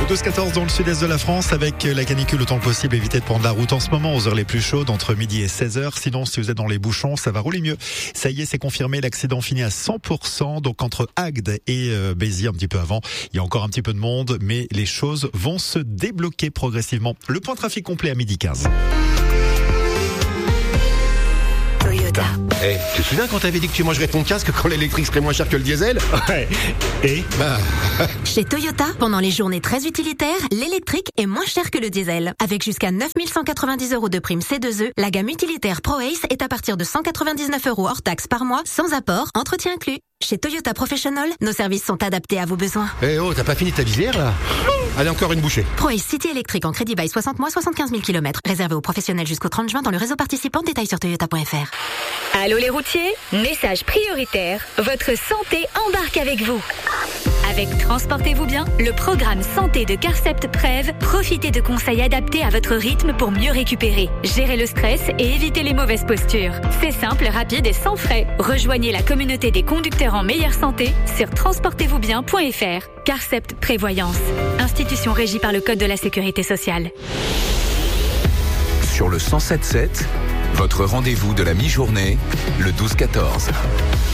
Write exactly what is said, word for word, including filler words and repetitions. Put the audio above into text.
douze quatorze dans le sud-est de la France avec la canicule autant que possible. Évitez de prendre la route en ce moment aux heures les plus chaudes entre midi et seize heures. Sinon, si vous êtes dans les bouchons, ça va rouler mieux. Ça y est, c'est confirmé. L'accident finit à cent pour cent. Donc entre Agde et euh, Béziers un petit peu avant, il y a encore un petit peu de monde, mais les choses vont se débloquer progressivement. Le point trafic complet à midi quinze. Toyota. Eh, hey, tu te souviens quand t'avais dit que tu mangerais ton casque quand l'électrique serait moins cher que le diesel? Ouais. Et bah... Chez Toyota, pendant les journées très utilitaires, l'électrique est moins cher que le diesel. Avec jusqu'à neuf mille cent quatre-vingt-dix euros de prime C deux E, la gamme utilitaire ProAce est à partir de cent quatre-vingt-dix-neuf euros hors taxe par mois, sans apport, entretien inclus. Chez Toyota Professional, nos services sont adaptés à vos besoins. Eh hey, oh, t'as pas fini ta visière là? Allez, encore une bouchée. ProAce City électrique en crédit bail soixante mois, soixante-quinze mille kilomètres. Réservé aux professionnels jusqu'au trente juin dans le réseau participant. Détails sur toyota point f r. Allô les routiers, message prioritaire, votre santé embarque avec vous. Avec Transportez-vous bien, le programme santé de Carcept Prev, profitez de conseils adaptés à votre rythme pour mieux récupérer, gérer le stress et éviter les mauvaises postures. C'est simple, rapide et sans frais. Rejoignez la communauté des conducteurs en meilleure santé sur transportez vous bien point f r. Carcept Prévoyance, institution régie par le Code de la Sécurité sociale. Sur le cent sept sept, votre rendez-vous de la mi-journée, le douze quatorze.